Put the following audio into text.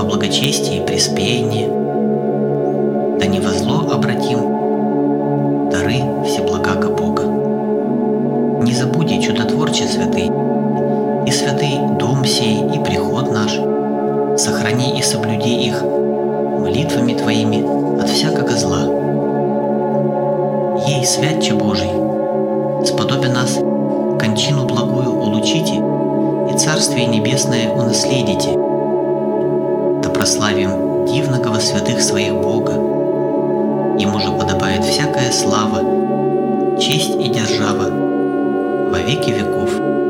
во благочестии и преспеянии. Да не во зло обратим дары всеблагаго Бога. Не забуди, чудотворче святый, и святый дом сей, и приход наш. Сохрани и соблюди их молитвами Твоими от всякого зла. Ей, Святче Божий, сподоби нас кончину благую улучите и Царствие Небесное унаследите. Да прославим дивного во святых своих Бога. Ему же подобает всякая слава, честь и держава во веки веков.